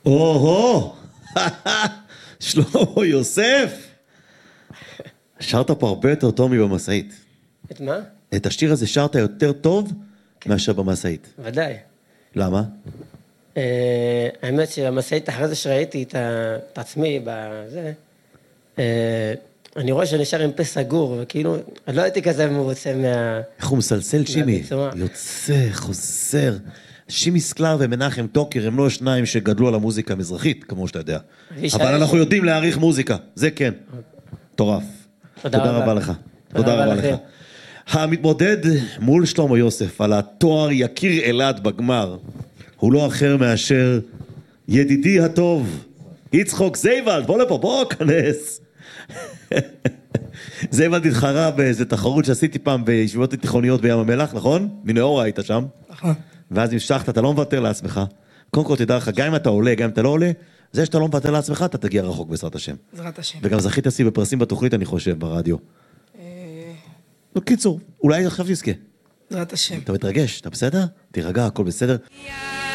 או-הו! שלמה יוסף! שרת פה הרבה יותר טוב מבמשאית. את מה? את השיר הזה שרת יותר טוב מאשר במשאית. ודאי. למה? האמת שהמשאית אחרי זה שראיתי את עצמי בזה, אני רואה שאני שר עם פה סגור, וכאילו, אני לא הייתי כזה מרוצה איך הוא מסלסל, שימי? מהביצוע. יוצא, חוזר. שימי סקלר ומנחם טוקר הם לא שניים שגדלו על המוזיקה המזרחית, כמו שאתה יודע. אבל אנחנו יודעים להעריך מוזיקה, זה כן. מטורף. תודה רבה לך. תודה רבה לך. המתמודד מול שלמה יוסף על התואר יקיר אלעד בגמר, הוא לא אחר מאשר ידידי הטוב, יצחוק זייבלד. בוא לפה, בוא כנס. זייבלד התחרה באיזה תחרות שעשיתי פעם בישיבות תיכוניות בים המלח, נכון? מנאורה היית שם. נכון. ואז המשכת, אתה לא מוותר לעצמך. קודם כל תדע לך, גם אם אתה עולה, גם אם אתה לא עולה, זה שאתה לא מוותר לעצמך, אתה תגיע רחוק בעזרת השם. בעזרת השם. וגם זכית אותי בפרסים בתוכנית, אני חושב, ברדיו. בקיצור, אולי עכשיו תזכה. בעזרת השם. אתה מתרגש, אתה בסדר? תירגע, הכל בסדר.